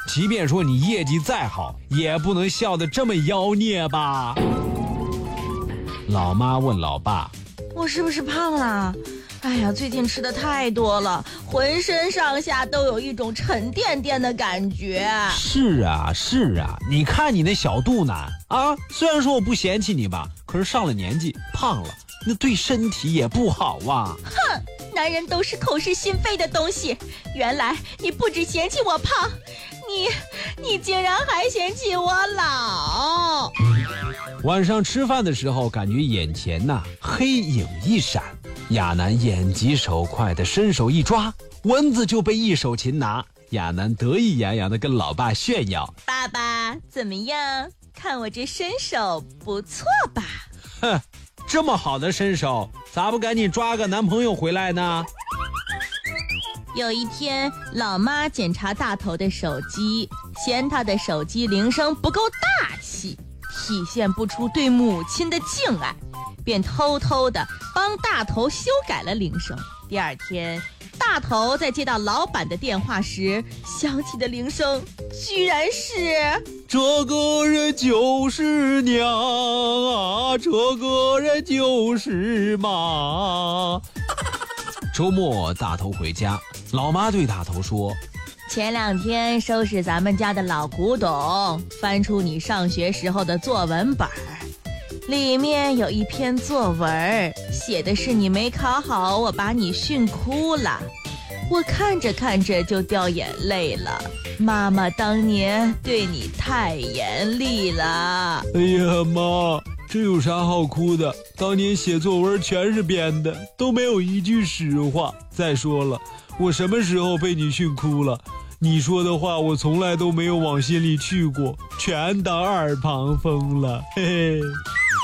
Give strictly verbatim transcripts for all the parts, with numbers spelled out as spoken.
即便说你业绩再好，也不能笑得这么妖孽吧。老妈问老爸， 我是不是胖了？哎呀，最近吃的太多了，浑身上下都有一种沉甸甸的感觉。 是啊是啊，你看你那小肚腩啊，虽然说我不嫌弃你吧，可是上了年纪胖了，那对身体也不好啊。 哼，男人都是口是心非的东西，原来你不只嫌弃我胖，你你竟然还嫌弃我老。 晚上吃饭的时候，感觉眼前呐、啊、黑影一闪，亚楠眼疾手快的伸手一抓，蚊子就被一手擒拿。亚楠得意洋洋的跟老爸炫耀： 爸爸怎么样？看我这身手不错吧？ 哼，这么好的身手，咋不赶紧抓个男朋友回来呢？ 有一天，老妈检查大头的手机，嫌他的手机铃声不够大气，体现不出对母亲的敬爱，便偷偷的帮大头修改了铃声。第二天，大头在接到老板的电话时，响起的铃声居然是： 这个人就是娘啊，这个人就是妈。周末大头回家，老妈对大头说： 前两天收拾咱们家的老古董，翻出你上学时候的作文本，里面有一篇作文，写的是你没考好，我把你训哭了。我看着看着就掉眼泪了，妈妈当年对你太严厉了。 哎呀妈，这有啥好哭的？当年写作文全是编的，都没有一句实话。再说了，我什么时候被你训哭了？你说的话我从来都没有往心里去过，全当耳旁风了，嘿嘿。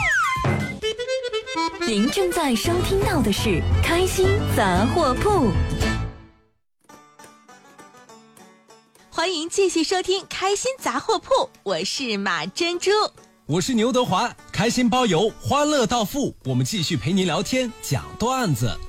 您正在收听到的是开心杂货铺。 欢迎继续收听开心杂货铺，我是马珍珠， 我是牛德华，开心包邮，欢乐到付，我们继续陪您聊天讲段子。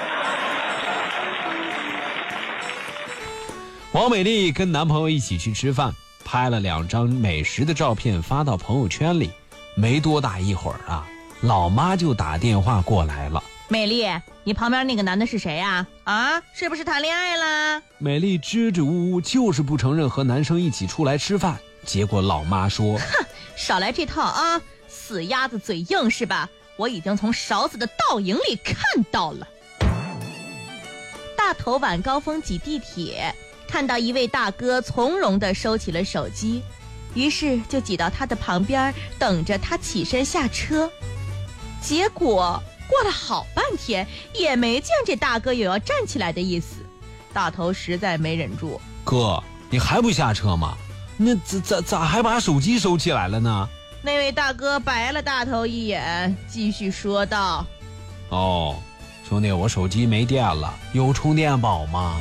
王美丽跟男朋友一起去吃饭，拍了两张美食的照片发到朋友圈里。没多大一会儿啊，老妈就打电话过来了。 美丽，你旁边那个男的是谁呀？啊，是不是谈恋爱啦？ 美丽支支吾吾，就是不承认和男生一起出来吃饭。结果老妈说： 哼，少来这套啊，死鸭子嘴硬是吧？我已经从勺子的倒影里看到了。大头晚高峰挤地铁，看到一位大哥从容地收起了手机，于是就挤到他的旁边，等着他起身下车。结果过了好半天，也没见这大哥有要站起来的意思。大头实在没忍住： 哥，你还不下车吗？那咋咋咋还把手机收起来了呢？ 那位大哥白了大头一眼，继续说道： 哦，兄弟，我手机没电了，有充电宝吗？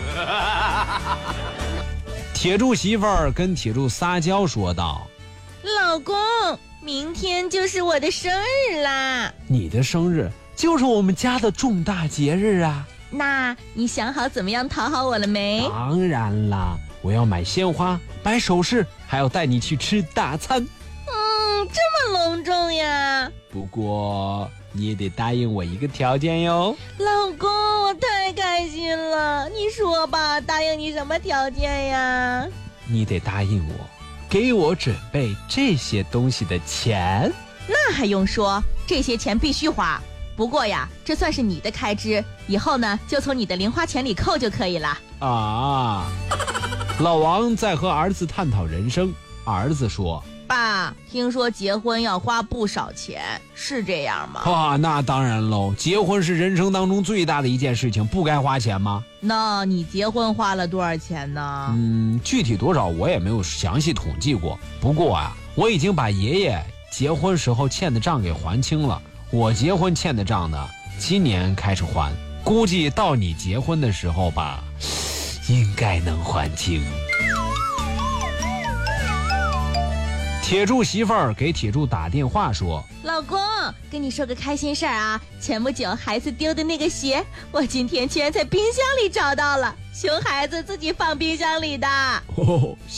铁柱媳妇儿跟铁柱撒娇说道： 老公，明天就是我的生日啦！ 你的生日就是我们家的重大节日啊！ 那你想好怎么样讨好我了没？ 当然啦，我要买鲜花，摆首饰，还要带你去吃大餐。 嗯，这么隆重呀！ 不过你也得答应我一个条件哟。 老公，我太开心了，你说吧，答应你什么条件呀？ 你得答应我，给我准备这些东西的钱。 那还用说，这些钱必须花。不过呀，这算是你的开支，以后呢就从你的零花钱里扣就可以了。 啊！老王在和儿子探讨人生，儿子说： 爸，听说结婚要花不少钱，是这样吗？ 啊，那当然喽，结婚是人生当中最大的一件事情，不该花钱吗？ 那你结婚花了多少钱呢？ 嗯，具体多少我也没有详细统计过，不过啊，我已经把爷爷结婚时候欠的账给还清了。我结婚欠的账呢，今年开始还，估计到你结婚的时候吧，应该能还清。铁柱媳妇儿给铁柱打电话说： 老公，跟你说个开心事儿啊，前不久孩子丢的那个鞋，我今天居然在冰箱里找到了，熊孩子自己放冰箱里的。 哦，